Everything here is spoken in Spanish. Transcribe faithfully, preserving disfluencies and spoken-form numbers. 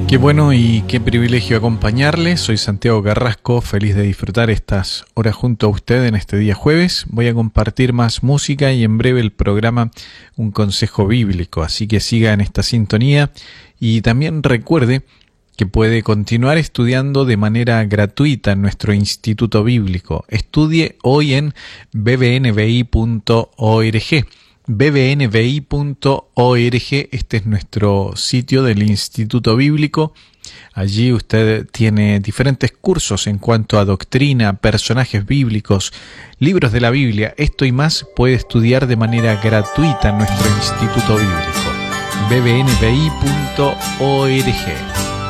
Qué bueno y qué privilegio acompañarle. Soy Santiago Carrasco, feliz de disfrutar estas horas junto a usted en este día jueves. Voy a compartir más música y en breve el programa Un Consejo Bíblico, así que siga en esta sintonía y también recuerde que puede continuar estudiando de manera gratuita en nuestro Instituto Bíblico. Estudie hoy en b b n b i punto org. b b n b i punto org, este es nuestro sitio del Instituto Bíblico. Allí usted tiene diferentes cursos en cuanto a doctrina, personajes bíblicos, libros de la Biblia. Esto y más puede estudiar de manera gratuita en nuestro Instituto Bíblico. b b n b i punto org.